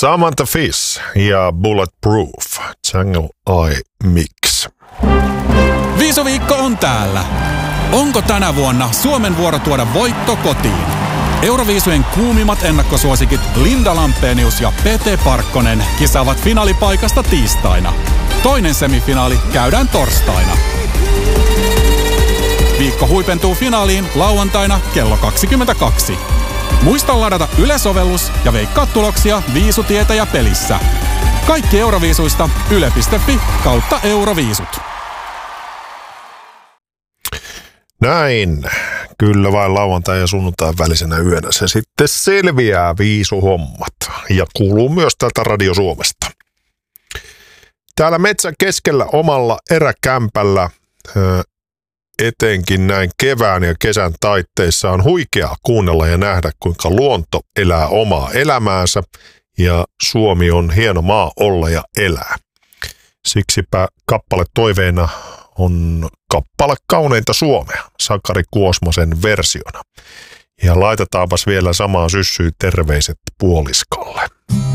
Samantha Fish ja Bulletproof, Jungle Eye Mix. Viisuviikko on täällä. Onko tänä vuonna Suomen vuoro tuoda voitto kotiin? Euroviisujen kuumimmat ennakkosuosikit Linda Lampenius ja Pete Parkkonen kisaavat finaalipaikasta tiistaina. Toinen semifinaali käydään torstaina. Viikko huipentuu finaaliin lauantaina kello 22. Muista ladata Yle-sovellus ja veikkaa tuloksia Viisutietäjä pelissä. Kaikki Euroviisuista yle.fi/Euroviisut. Näin. Kyllä vain lauantai ja sunnuntain välisenä yönä se sitten selviää viisuhommat. Ja kuuluu myös täältä Radio Suomesta. Täällä metsän keskellä omalla eräkämpällä, etenkin näin kevään ja kesän taitteissa, on huikeaa kuunnella ja nähdä, kuinka luonto elää omaa elämäänsä. Ja Suomi on hieno maa olla ja elää. Siksipä kappale toiveena on kappale Kauneinta Suomea, Sakari Kuosmasen versiona. Ja laitetaanpas vielä samaan syssyyn terveiset puoliskolle.